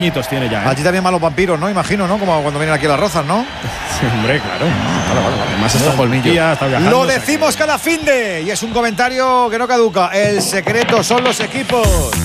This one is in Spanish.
añitos tiene ya. Allí también malos vampiros, ¿no? Imagino, ¿no? Como cuando vienen aquí a Las Rozas, ¿no? Sí, hombre, claro. Vale. Además estos colmillos. Está viajando, Lo o sea decimos cada finde y es un comentario que no caduca. El secreto son los equipos.